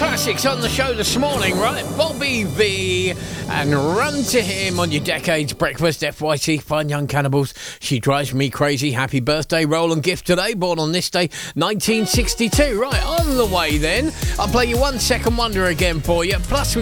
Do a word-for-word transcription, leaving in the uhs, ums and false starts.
classics on the show this morning, right? Bobby V and Run to Him on your Decades Breakfast. F Y C, Fine Young Cannibals. She Drives Me Crazy. Happy birthday, Roland Gift today. Born on this day, nineteen sixty-two. Right, on the way then. I'll play you One Second Wonder again for you. Plus, we've